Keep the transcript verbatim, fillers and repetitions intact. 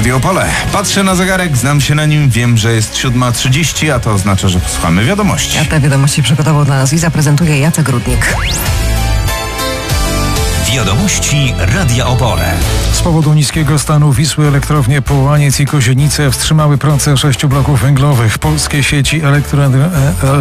Radio Opole. Patrzę na zegarek, znam się na nim, wiem, że jest siódma trzydzieści, a to oznacza, że posłuchamy wiadomości. A te wiadomości przygotował dla nas i zaprezentuje Jacek Rudnik. Wiadomości Radia Opole. Z powodu niskiego stanu Wisły elektrownie Połaniec i Kozienice wstrzymały pracę sześciu bloków węglowych. Polskie sieci elektro